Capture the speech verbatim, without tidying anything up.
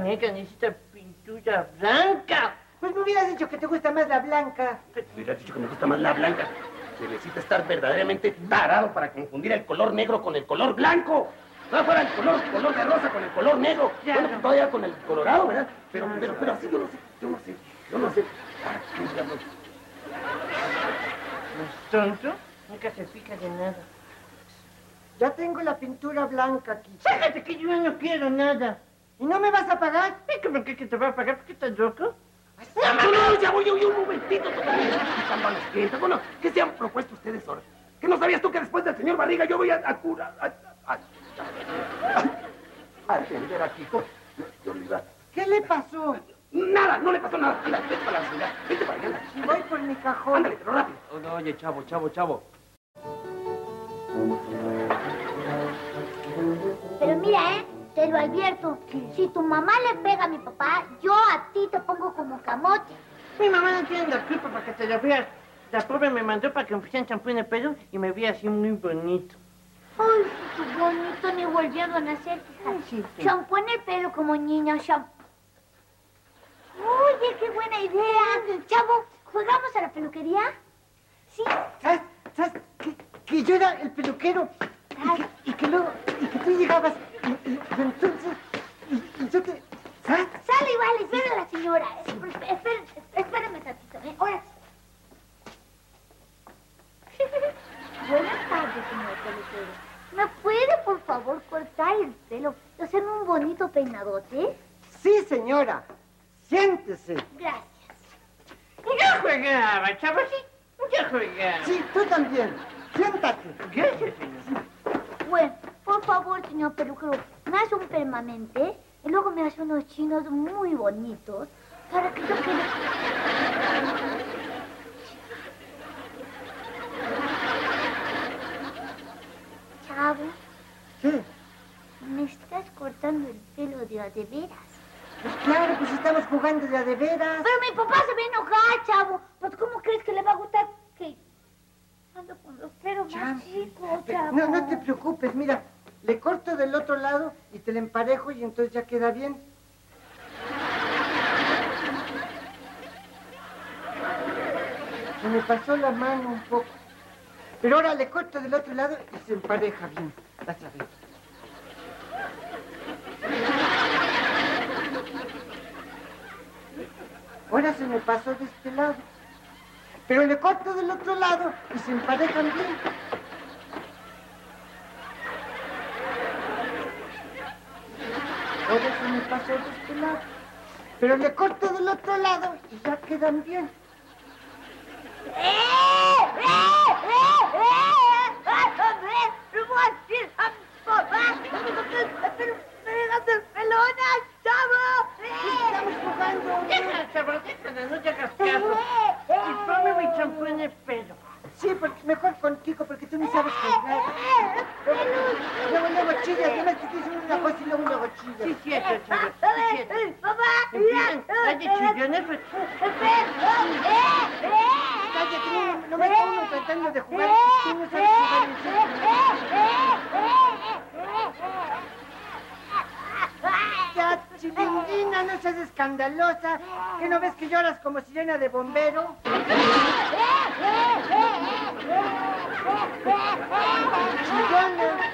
negra, necesita pintura blanca. Pues me hubieras dicho que te gusta más la blanca. Me hubieras dicho que me gusta más la blanca. Se necesita estar verdaderamente tarado para confundir el color negro con el color blanco. No fuera el color, color de rosa con el color negro. Ya, bueno, no. todavía con el colorado, ¿verdad? Pero, Ya, pero, ya. pero así yo no sé, yo no sé, yo no sé. Ah, qué diablos. ¿No es tonto? Nunca se fija de nada. Ya tengo la pintura blanca aquí. Sácate que yo no quiero nada. ¿Y no me vas a pagar? ¿Y cómo que te va a pagar? ¿Por qué estás loco? No, no, ya voy, yo, yo, un momentito. Todavía estoy escuchando a los clientes. Bueno, ¿qué se han propuesto ustedes ahora? ¿Que no sabías tú que después del señor Barriga yo voy a, a curar, a, a, a, a atender a Kiko? Yo le iba... ¿Qué le pasó? Nada, no le pasó nada. Anda, vete para la ciudad. Vete para allá, anda. Voy por mi cajón. Ándale, pero rápido. Oye, chavo, chavo, chavo. Pero mira, ¿eh? Te lo advierto. Si tu mamá le pega a mi papá, yo a ti te pongo como camote. Mi mamá no tiene la culpa para que te lo veas. La pobre me mandó para que me pusiera champú en el pelo y me vi así muy bonito. Ay, qué bonito, ni volviendo a nacer, fíjate. Sí, sí. Champú en el pelo como niña, champú. Oye, qué buena idea. Chavo, ¿jugamos a la peluquería? Sí. ¿Sabes? ¿Sabes? Que, que yo era el peluquero. Y que, y que luego, y que tú llegabas. Y, y, y entonces, y, y yo te... ¿Sabes? Sale, vale, espera a la señora. Espera, espera, espérame tantito, ¿eh? Ahora sí. Buenas tardes, señor peluquero. ¿Me puede, por favor, cortar el pelo y hacerme un bonito peinadote? Sí, señora. Siéntese. Gracias. Yo jugaba, chavo, sí. Yo jugaba. Sí, tú también. Siéntate. Gracias, señor. Bueno, por favor, señor peluquero, me hace un permanente y luego me hace unos chinos muy bonitos para que yo quede... Chavo, ¿Qué? me estás cortando el pelo de a de veras. Pues claro, pues estamos jugando de a de veras. Pero mi papá se va a enojar, chavo. Pues ¿cómo crees que le va a gustar que ando con los pelos Chavo. más chicos, chavo? No, no te preocupes, mira. Le corto del otro lado y te le emparejo y entonces ya queda bien. Se me pasó la mano un poco. Pero ahora le corto del otro lado y se empareja bien. Vas a ver. Ahora se me pasó de este lado. Pero le corto del otro lado y se emparejan bien. Ahora se me pasó de este lado. Pero le corto del otro lado y ya quedan bien. ¡Eh! ¡Eh! ¡Eh! ¡Eh! ¡Eh! ¡No voy a decir a mi papá! ¡Pero me das el pelonas, chavo! Estamos jugando. Deja, chavo, déjala, no te hagas caso. Y ponme mi champú en el pelo. Sí, porque mejor con Kiko, porque tú no sabes jugar. Luego, luego chillas, no me que te dicen una cosa y luego, luego chillas. Sí, cierto, chavo, sí, cierto. ¡Papá! Empiezan, hay de chillones, pues... Cállate, no, no me está uno tratando de jugar. Tú no sabes jugar en serio. Ya, chilindina, no seas escandalosa. ¿Que no ves que lloras como sirena de bombero? Chillona.